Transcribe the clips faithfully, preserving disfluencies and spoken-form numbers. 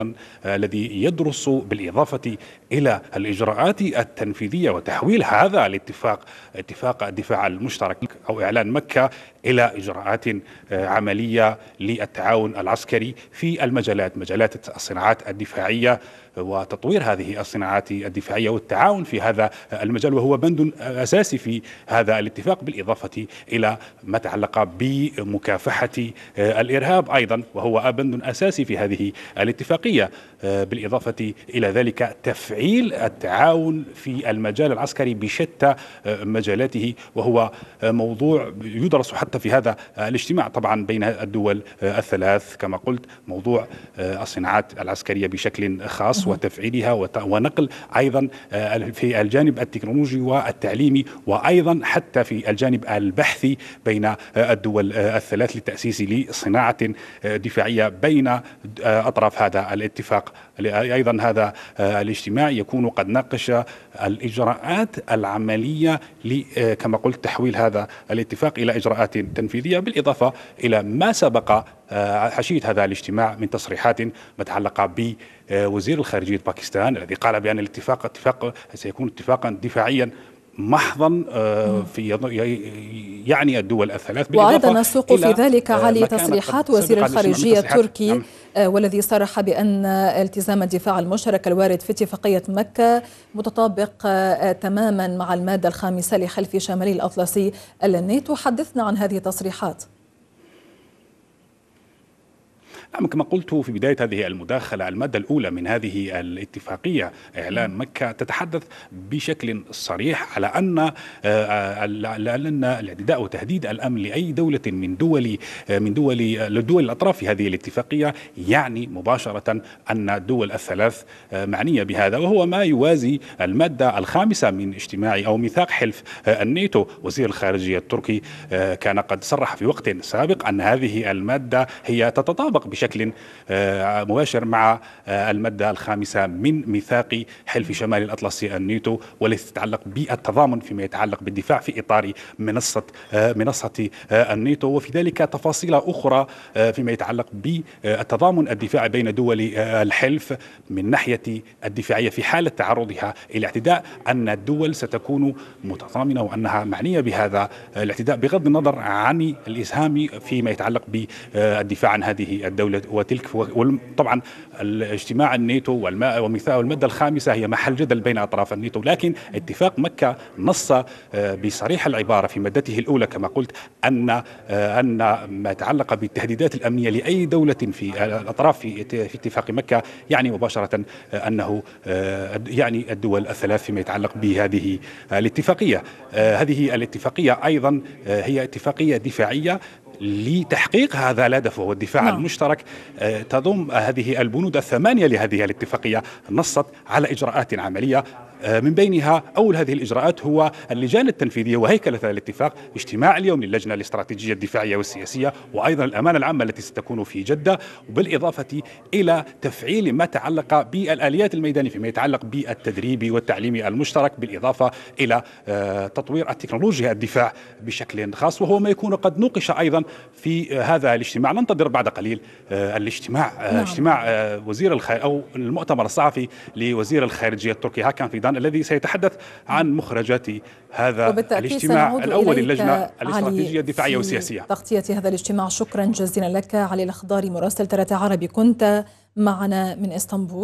الذي يدرس بالإضافة إلى الإجراءات التنفيذية وتحويل هذا الاتفاق اتفاق الدفاع المشترك أو إعلان مكة إلى إجراءات عملية للتعاون العسكري في المجالات مجالات الصناعات الدفاعية وتطوير هذه الصناعات الدفاعية والتعاون في هذا المجال، وهو بند أساسي في هذا الاتفاق، بالإضافة إلى ما تعلق بمكافحة الإرهاب أيضا، وهو بند أساسي في هذه الاتفاقية. بالإضافة إلى ذلك تفعيل التعاون في المجال العسكري بشتى مجالاته، وهو موضوع يدرس حتى في هذا الاجتماع طبعا بين الدول الثلاث كما قلت، موضوع الصناعات العسكرية بشكل خاص وتفعيلها ونقل أيضا في الجانب التكنولوجي والتعليمي، وأيضا حتى في الجانب البحثي بين الدول الثلاث للتأسيس لصناعة دفاعية بين أطراف هذا الاتفاق. أيضا هذا الاجتماع يكون قد ناقش الإجراءات العملية كما قلت تحويل هذا الاتفاق إلى إجراءات تنفيذية، بالإضافة إلى ما سبق حشية هذا الاجتماع من تصريحات متعلقة بوزير الخارجية باكستان الذي قال بأن الاتفاق اتفاق سيكون اتفاقا دفاعيا محضا في يعني الدول الثلاث. وأيضا نسوق في ذلك علي تصريحات وزير الخارجية التركي نعم. والذي صرح بأن التزام الدفاع المشترك الوارد في اتفاقية مكة متطابق تماما مع المادة الخامسة لحلف شمالي الأطلسي الناتو. حدثنا عن هذه التصريحات. نعم، كما قلت في بداية هذه المداخلة، المادة الأولى من هذه الاتفاقية إعلان مكة تتحدث بشكل صريح على أن أن الاعتداء وتهديد الأمن لأي دولة من دول من دول الدول الأطراف في هذه الاتفاقية يعني مباشرة أن الدول الثلاث معنية بهذا، وهو ما يوازي المادة الخامسة من اجتماع أو ميثاق حلف الناتو. وزير الخارجية التركي كان قد صرح في وقت سابق أن هذه المادة هي تتطابق بشكل مباشر مع المادة الخامسة من ميثاق حلف شمال الأطلسي الناتو، والتي تتعلق بالتضامن فيما يتعلق بالدفاع في إطار منصة منصة الناتو، وفي ذلك تفاصيل أخرى فيما يتعلق بالتضامن الدفاعي بين دول الحلف من ناحية الدفاعية في حالة تعرضها إلى اعتداء، أن الدول ستكون متضامنة وأنها معنية بهذا الاعتداء بغض النظر عن الإسهام فيما يتعلق بالدفاع عن هذه الدولة وتلك. وطبعا الاجتماع الناتو وميثاق المادة الخامسة هي محل جدل بين أطراف الناتو، لكن اتفاق مكة نص بصريح العبارة في مادته الأولى كما قلت أن أن ما يتعلق بالتهديدات الأمنية لأي دولة في الأطراف في في اتفاق مكة يعني مباشرة أنه يعني الدول الثلاث فيما يتعلق بهذه الاتفاقية. هذه الاتفاقية أيضا هي اتفاقية دفاعية لتحقيق هذا الهدف وهو الدفاع نعم. المشترك. تضم هذه البنود الثمانية لهذه الاتفاقية نصت على إجراءات عملية، من بينها أول هذه الإجراءات هو اللجان التنفيذية وهيكلة الاتفاق، اجتماع اليوم للجنة الاستراتيجية الدفاعية والسياسية، وأيضا الأمانة العامة التي ستكون في جدة، وبالإضافة إلى تفعيل ما تعلق بالآليات الميدانية فيما يتعلق بالتدريب والتعليم المشترك، بالإضافة إلى تطوير التكنولوجيا الدفاع بشكل خاص، وهو ما يكون قد نوقش أيضا في هذا الاجتماع. ننتظر بعد قليل الاجتماع نعم. اجتماع وزير الخارجية أو المؤتمر الصحفي لوزير الخارجية التركي هاكان فيدان الذي سيتحدث عن مخرجات هذا الاجتماع الأول للجنة الاستراتيجية الدفاعية والسياسية. تغطية هذا الاجتماع شكرا جزيلا لك علي الأخضاري مراسل ثلاثة عربي، كنت معنا من اسطنبول.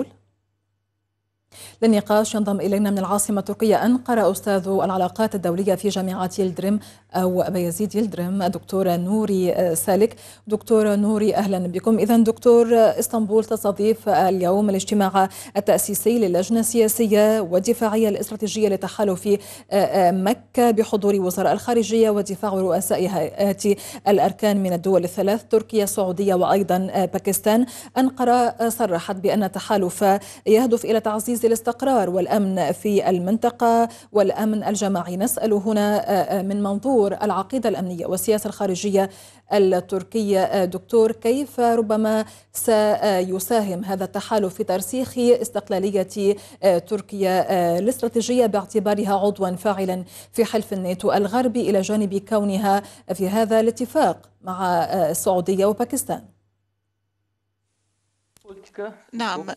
للنقاش ينضم إلينا من العاصمة التركية أنقرة أستاذ العلاقات الدولية في جامعة يلدرم أو أبا يزيد يلدرم دكتور نوري سالك. دكتور نوري أهلا بكم. إذن دكتور، اسطنبول تستضيف اليوم الاجتماع التأسيسي للجنة السياسية والدفاعية الاستراتيجية لتحالف مكة بحضور وزراء الخارجية ودفاع ورؤساء هيئات الأركان من الدول الثلاث تركيا السعودية وأيضا باكستان. أنقرة صرحت بأن التحالف يهدف إلى تعزيز الاستقرار والأمن في المنطقة والأمن الجماعي. نسأل هنا من منظور العقيدة الأمنية والسياسة الخارجية التركية دكتور، كيف ربما سيساهم هذا التحالف في ترسيخ استقلالية تركيا الاستراتيجية باعتبارها عضوا فاعلا في حلف الناتو الغربي إلى جانب كونها في هذا الاتفاق مع السعودية وباكستان؟ نعم،